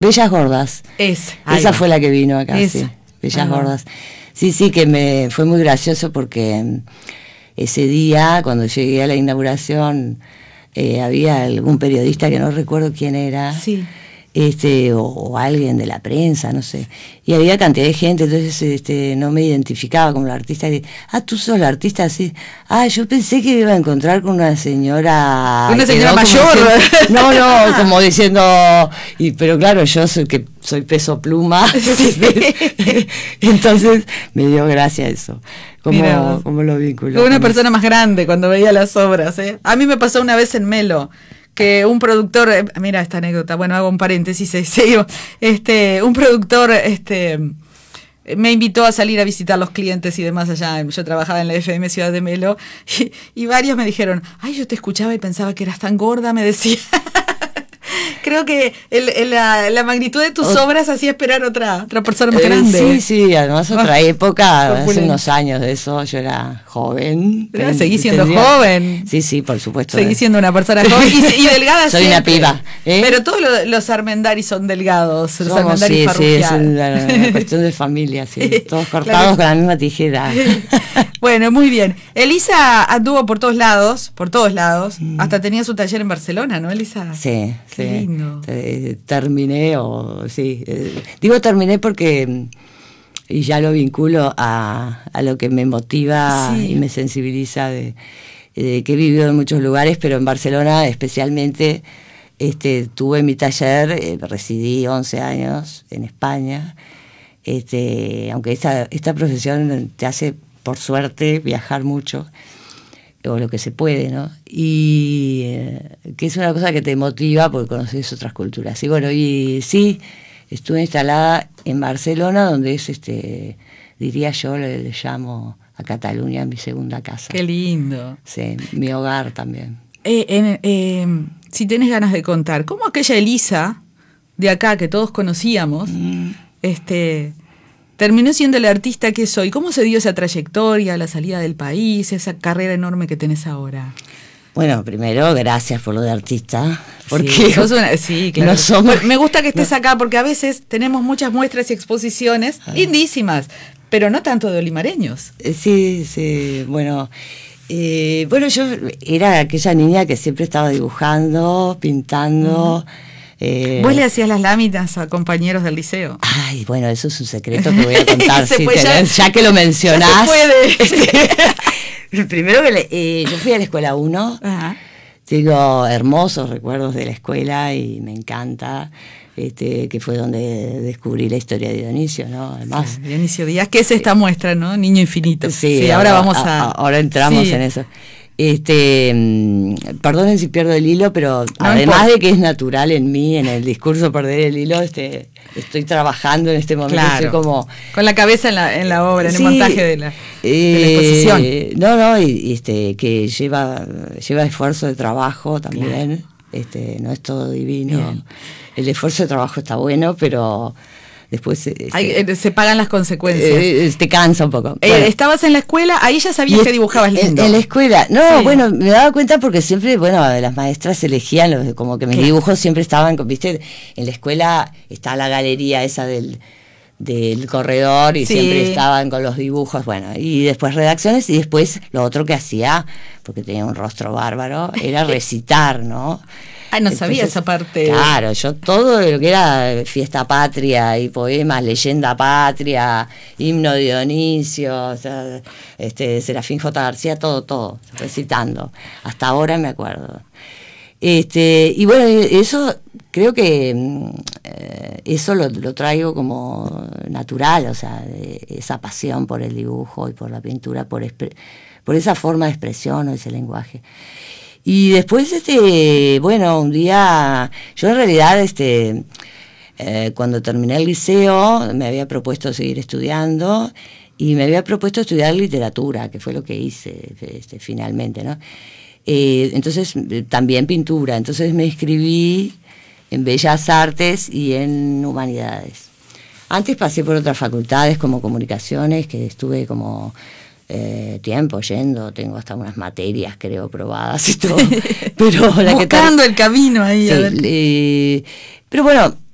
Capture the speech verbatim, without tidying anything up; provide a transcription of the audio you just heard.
Bellas Gordas. Es, Esa fue la que vino acá, Esa. sí. Bellas Gordas. Sí, sí, que me fue muy gracioso porque ese día, cuando llegué a la inauguración, eh, había algún periodista que no recuerdo quién era. Sí. Este, o, o alguien de la prensa, no sé, y había cantidad de gente, entonces este, no me identificaba como la artista, y, ah, tú sos la artista, sí, ah, yo pensé que me iba a encontrar con una señora, una señora mayor, diciendo, no, no, como diciendo, y, pero claro, yo soy que soy peso pluma, sí. Entonces me dio gracia eso, como, como lo vinculó. Una persona más grande cuando veía las obras, ¿eh? A mí me pasó una vez en Melo, que un productor, eh, mira esta anécdota, bueno, hago un paréntesis, eh, sigo, este, un productor este, me invitó a salir a visitar los clientes y demás allá, yo trabajaba en la F M Ciudad de Melo, y, y varios me dijeron, ay, yo te escuchaba y pensaba que eras tan gorda, me decía. Creo que el, el, la, la magnitud de tus o, obras hacía esperar otra otra persona más grande. Eh, sí, sí, además otra ah, época, hace unos años de eso, yo era joven. Pero seguí siendo tendría, joven. Sí, sí, por supuesto. Seguí siendo una persona joven y, y delgada. Soy siempre. Una piba. ¿eh? Pero todos los, los Armendáriz son delgados, los Somos, Armendáriz sí, Farrugia. Sí, es una, una cuestión de familia, sí, todos cortados claro. con la misma tijera. Bueno, muy bien. Elisa anduvo por todos lados, por todos lados, mm. hasta tenía su taller en Barcelona, ¿no, Elisa? Sí, Qué sí. lindo. Terminé, o sí, eh, digo terminé porque, y ya lo vinculo a, a lo que me motiva sí. y me sensibiliza de, de que he vivido en muchos lugares, pero en Barcelona especialmente este, tuve mi taller, eh, residí once años en España, este, aunque esta, esta profesión te hace, por suerte, viajar mucho, o lo que se puede, ¿no? Y eh, que es una cosa que te motiva porque conoces otras culturas. Y bueno, y sí, estuve instalada en Barcelona, donde es, este diría yo, le, le llamo a Cataluña mi segunda casa. Qué lindo. Sí, mi hogar también. Eh, en, eh, si tenés ganas de contar, ¿cómo aquella Elisa de acá que todos conocíamos, mm. este... terminó siendo la artista que soy? ¿Cómo se dio esa trayectoria, la salida del país, esa carrera enorme que tenés ahora? Bueno, primero, gracias por lo de artista. Porque sí, sos una, sí, claro. No somos, me gusta que estés no. acá porque a veces tenemos muchas muestras y exposiciones ah. lindísimas, pero no tanto de olimareños. Sí, sí, bueno... Eh, bueno, yo era aquella niña que siempre estaba dibujando, pintando... Mm. Eh, ¿Vos le hacías las láminas a compañeros del liceo? Ay, bueno, eso es un secreto que voy a contar. sí, puede, tenés, ya, ya que lo mencionás. Ya se puede. Primero que le, eh, yo fui a la escuela uno. Ajá. Tengo hermosos recuerdos de la escuela y me encanta. Este, que fue donde descubrí la historia de Dionisio, ¿no? Además. Sí, Dionisio Díaz, que es esta eh, muestra, ¿no? Niño Infinito. Sí, sí ahora, ahora vamos a. a ahora entramos sí. en eso. Este, perdonen si pierdo el hilo, pero no además importa. De que es natural en mí, en el discurso perder el hilo, este, estoy trabajando en este momento, claro. estoy como con la cabeza en la, en la obra, en sí, el montaje de la, eh, de la exposición. No, no, y, y este, que lleva, lleva esfuerzo de trabajo también, claro. este, no es todo divino. Bien. El esfuerzo de trabajo está bueno, pero después este, Hay, se pagan las consecuencias. Eh, te cansa un poco. Eh, bueno. Estabas en la escuela, ahí ya sabías que dibujabas lindo. En, en la escuela, no, sí. bueno, me daba cuenta porque siempre, bueno, las maestras elegían, los, como que mis ¿Qué? dibujos siempre estaban, viste, en la escuela está la galería esa del, del corredor y sí. siempre estaban con los dibujos, bueno, y después redacciones y después lo otro que hacía, porque tenía un rostro bárbaro, era recitar, ¿no? Ah, no sabía Entonces, esa parte. Claro, yo todo lo que era fiesta patria y poemas, leyenda patria, himno de Dionisio, o sea, este, Serafín J. García, todo, todo, recitando. Hasta ahora me acuerdo. Este, y bueno, eso creo que eh, eso lo, lo traigo como natural, o sea, esa pasión por el dibujo y por la pintura, por, por esa forma de expresión o ese lenguaje. Y después, este, bueno, un día, yo en realidad, este, eh, cuando terminé el liceo, me había propuesto seguir estudiando y me había propuesto estudiar literatura, que fue lo que hice este, finalmente, ¿no? Eh, entonces, también pintura. Entonces me inscribí en Bellas Artes y en Humanidades. Antes pasé por otras facultades como Comunicaciones, que estuve como... Eh, tiempo yendo, tengo hasta unas materias creo probadas y todo, pero la buscando que el camino ahí sí, a ver. Eh, pero bueno,